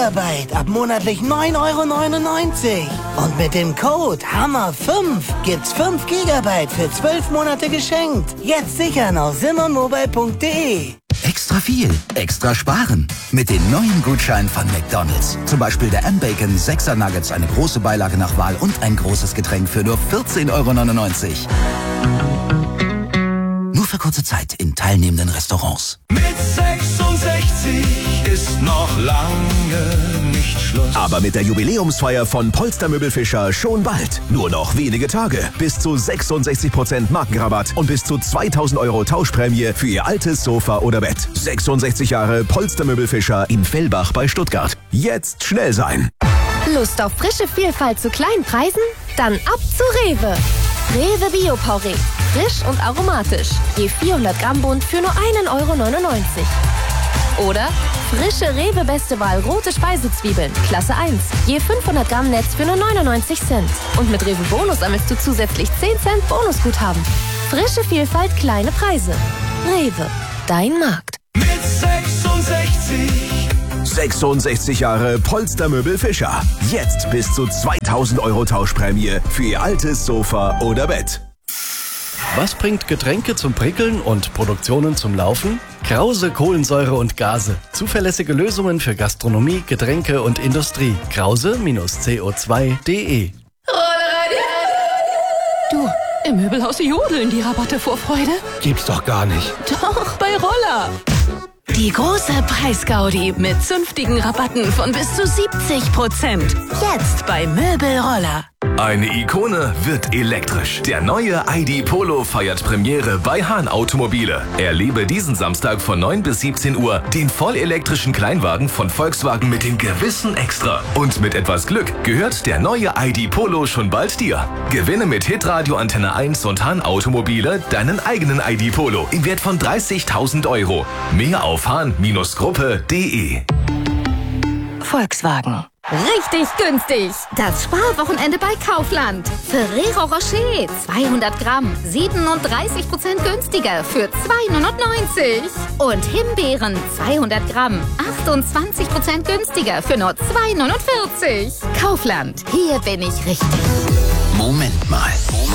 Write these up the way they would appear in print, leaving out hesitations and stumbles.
Gigabyte ab monatlich 9,99 €. Und mit dem Code HAMMER5 gibt's 5 Gigabyte für 12 Monate geschenkt. Jetzt sichern auf simonmobile.de. Extra viel, extra sparen. Mit den neuen Gutscheinen von McDonald's. Zum Beispiel der M-Bacon 6er Nuggets, eine große Beilage nach Wahl und ein großes Getränk für nur 14,99 €. Nur für kurze Zeit in teilnehmenden Restaurants. Mit 66 ist noch lange nicht Schluss. Aber mit der Jubiläumsfeier von Polster Möbel Fischer schon bald. Nur noch wenige Tage. Bis zu 66% Markenrabatt und bis zu 2.000 € Tauschprämie für Ihr altes Sofa oder Bett. 66 Jahre Polster Möbel Fischer in Fellbach bei Stuttgart. Jetzt schnell sein. Lust auf frische Vielfalt zu kleinen Preisen? Dann ab zu Rewe. Rewe Bio-Porree. Frisch und aromatisch. Je 400 Gramm Bund für nur 1,99 €. Oder frische Rewe Beste Wahl rote Speisezwiebeln, Klasse 1. Je 500 Gramm Netz für nur 99 Cent. Und mit Rewe Bonus sammelst du zusätzlich 10 Cent Bonusguthaben. Frische Vielfalt, kleine Preise. Rewe, dein Markt. Mit 66. 66 Jahre Polster Möbel Fischer. Jetzt bis zu 2.000 € Tauschprämie für Ihr altes Sofa oder Bett. Was bringt Getränke zum Prickeln und Produktionen zum Laufen? Krause Kohlensäure und Gase. Zuverlässige Lösungen für Gastronomie, Getränke und Industrie. Krause-CO2.de. Du, im Möbelhaus jodeln die Rabatte vor Freude. Gibt's doch gar nicht. Doch, bei Roller. Die große Preisgaudi mit zünftigen Rabatten von bis zu 70%. Jetzt bei Möbelroller. Eine Ikone wird elektrisch. Der neue ID Polo feiert Premiere bei Hahn Automobile. Erlebe diesen Samstag von 9 bis 17 Uhr den vollelektrischen Kleinwagen von Volkswagen mit dem gewissen Extra. Und mit etwas Glück gehört der neue ID Polo schon bald dir. Gewinne mit Hitradio Antenne 1 und Hahn Automobile deinen eigenen ID Polo im Wert von 30.000 €. Mehr auf hahn-gruppe.de. Volkswagen. Richtig günstig. Das Sparwochenende bei Kaufland. Ferrero Rocher 200 Gramm 37% günstiger für 2,99 €. Und Himbeeren 200 Gramm 28% günstiger für nur 2,49 €. Kaufland, hier bin ich richtig. Moment mal.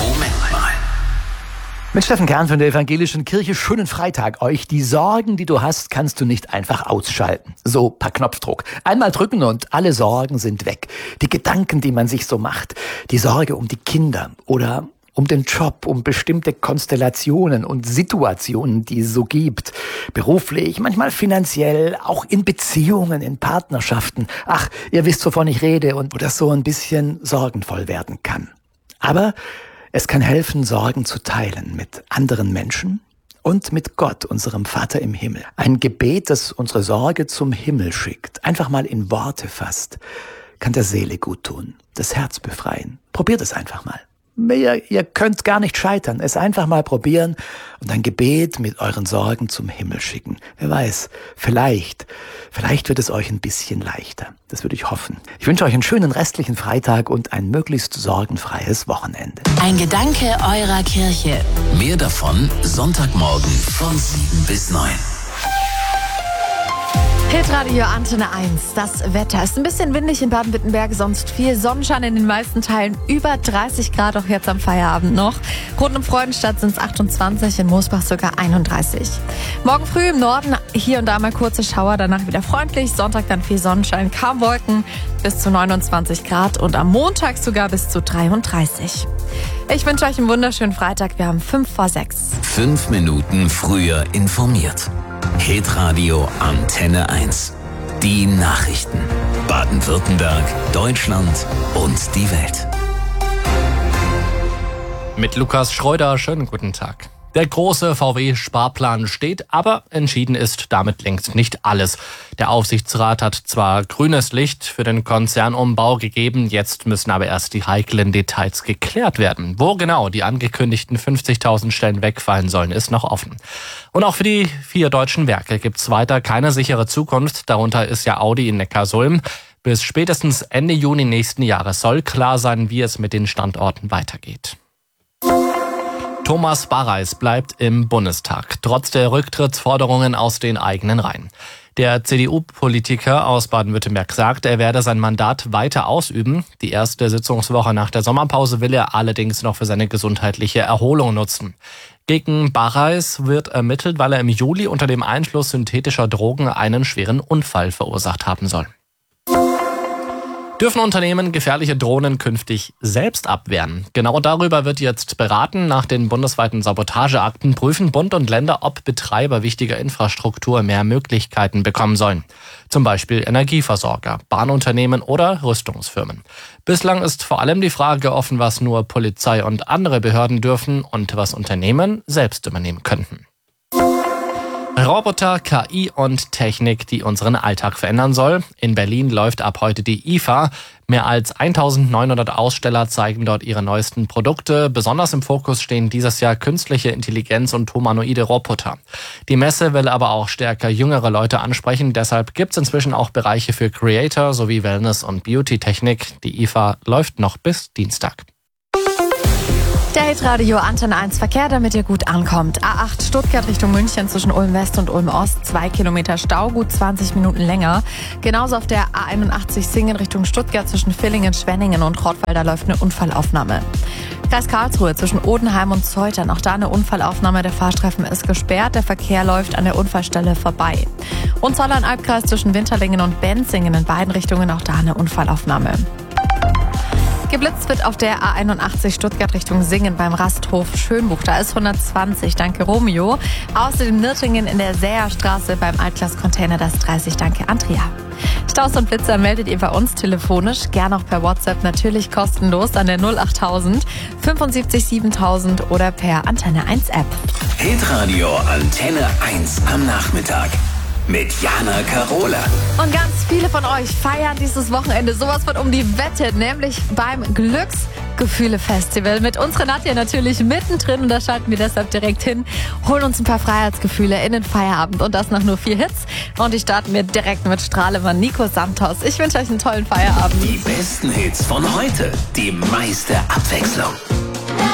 Mit Steffen Kern von der Evangelischen Kirche. Schönen Freitag euch. Die Sorgen, die du hast, kannst du nicht einfach ausschalten. So per Knopfdruck. Einmal drücken und alle Sorgen sind weg. Die Gedanken, die man sich so macht. Die Sorge um die Kinder oder um den Job, um bestimmte Konstellationen und Situationen, die es so gibt. Beruflich, manchmal finanziell, auch in Beziehungen, in Partnerschaften. Ach, ihr wisst, wovon ich rede und wo das so ein bisschen sorgenvoll werden kann. Aber es kann helfen, Sorgen zu teilen mit anderen Menschen und mit Gott, unserem Vater im Himmel. Ein Gebet, das unsere Sorge zum Himmel schickt, einfach mal in Worte fasst, kann der Seele gut tun, das Herz befreien. Probiert es einfach mal. Ihr könnt gar nicht scheitern. Es einfach mal probieren und ein Gebet mit euren Sorgen zum Himmel schicken. Wer weiß, vielleicht wird es euch ein bisschen leichter. Das würde ich hoffen. Ich wünsche euch einen schönen restlichen Freitag und ein möglichst sorgenfreies Wochenende. Ein Gedanke eurer Kirche. Mehr davon Sonntagmorgen von 7 bis 9. Hitradio Antenne 1. Das Wetter ist ein bisschen windig in Baden-Württemberg, sonst viel Sonnenschein in den meisten Teilen. Über 30 Grad auch jetzt am Feierabend noch. Rund um Freudenstadt sind es 28, in Mosbach sogar 31. Morgen früh im Norden hier und da mal kurze Schauer, danach wieder freundlich. Sonntag dann viel Sonnenschein, kaum Wolken, bis zu 29 Grad und am Montag sogar bis zu 33. Ich wünsche euch einen wunderschönen Freitag. Wir haben 5 vor 6. 5 Minuten früher informiert. Hitradio Antenne 1. Die Nachrichten. Baden-Württemberg, Deutschland und die Welt. Mit Lukas Schreuder, schönen guten Tag. Der große VW-Sparplan steht, aber entschieden ist damit längst nicht alles. Der Aufsichtsrat hat zwar grünes Licht für den Konzernumbau gegeben, jetzt müssen aber erst die heiklen Details geklärt werden. Wo genau die angekündigten 50.000 Stellen wegfallen sollen, ist noch offen. Und auch für die 4 deutschen Werke gibt's weiter keine sichere Zukunft. Darunter ist ja Audi in Neckarsulm. Bis spätestens Ende Juni nächsten Jahres soll klar sein, wie es mit den Standorten weitergeht. Thomas Barreis bleibt im Bundestag, trotz der Rücktrittsforderungen aus den eigenen Reihen. Der CDU-Politiker aus Baden-Württemberg sagt, er werde sein Mandat weiter ausüben. Die erste Sitzungswoche nach der Sommerpause will er allerdings noch für seine gesundheitliche Erholung nutzen. Gegen Barreis wird ermittelt, weil er im Juli unter dem Einfluss synthetischer Drogen einen schweren Unfall verursacht haben soll. Dürfen Unternehmen gefährliche Drohnen künftig selbst abwehren? Genau darüber wird jetzt beraten. Nach den bundesweiten Sabotageakten prüfen Bund und Länder, ob Betreiber wichtiger Infrastruktur mehr Möglichkeiten bekommen sollen. Zum Beispiel Energieversorger, Bahnunternehmen oder Rüstungsfirmen. Bislang ist vor allem die Frage offen, was nur Polizei und andere Behörden dürfen und was Unternehmen selbst übernehmen könnten. Roboter, KI und Technik, die unseren Alltag verändern soll. In Berlin läuft ab heute die IFA. Mehr als 1900 Aussteller zeigen dort ihre neuesten Produkte. Besonders im Fokus stehen dieses Jahr künstliche Intelligenz und humanoide Roboter. Die Messe will aber auch stärker jüngere Leute ansprechen. Deshalb gibt es inzwischen auch Bereiche für Creator sowie Wellness- und Beauty-Technik. Die IFA läuft noch bis Dienstag. Der Hitradio Antenne 1 Verkehr, damit ihr gut ankommt. A8 Stuttgart Richtung München zwischen Ulm West und Ulm Ost, 2 Kilometer Stau, gut 20 Minuten länger. Genauso auf der A81 Singen Richtung Stuttgart zwischen Villingen, Schwenningen und Rottweil, läuft eine Unfallaufnahme. Kreis Karlsruhe zwischen Odenheim und Zeutern, auch da eine Unfallaufnahme. Der Fahrstreifen ist gesperrt, der Verkehr läuft an der Unfallstelle vorbei. Und Zollern-Albkreis zwischen Winterlingen und Benzingen, in beiden Richtungen auch da eine Unfallaufnahme. Geblitzt wird auf der A81 Stuttgart Richtung Singen beim Rasthof Schönbuch. Da ist 120, danke Romeo. Außerdem Nürtingen in der Säerstraße beim Altglas-Container, das 30, danke Andrea. Staus und Blitzer meldet ihr bei uns telefonisch, gern auch per WhatsApp, natürlich kostenlos an der 08000 75 7000 oder per Antenne 1 App. Hitradio Antenne 1 am Nachmittag. Mit Jana Karola. Und ganz viele von euch feiern dieses Wochenende sowas von um die Wette, nämlich beim Glücksgefühle-Festival. Mit uns Nadja natürlich mittendrin und da schalten wir deshalb direkt hin, holen uns ein paar Freiheitsgefühle in den Feierabend und das nach nur 4 Hits. Und die starten wir direkt mit Strahlemann Nico Santos. Ich wünsche euch einen tollen Feierabend. Die besten Hits von heute, die meiste Abwechslung.